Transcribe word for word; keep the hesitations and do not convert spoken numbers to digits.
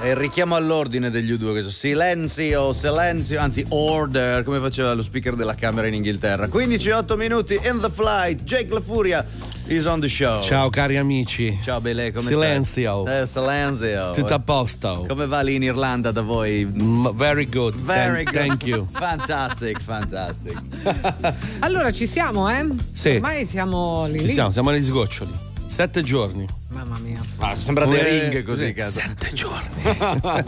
È il richiamo all'ordine degli U due, questo silenzio, silenzio, anzi order, come faceva lo speaker della Camera in Inghilterra. quindici e otto minuti in the flight. Jake La Furia is on the show. Ciao cari amici. Ciao Bele, come Silenzio. stai? Eh, silenzio. Tutto a posto. Come va lì in Irlanda da voi? Mm, very good. Very thank, good. Thank you. Fantastic, fantastic. Allora ci siamo, eh? Sì. Ormai siamo lì. Ci siamo, siamo agli sgoccioli. Sette giorni. Mamma mia. Ah, sembra The Ring così, cazzo. Sette giorni.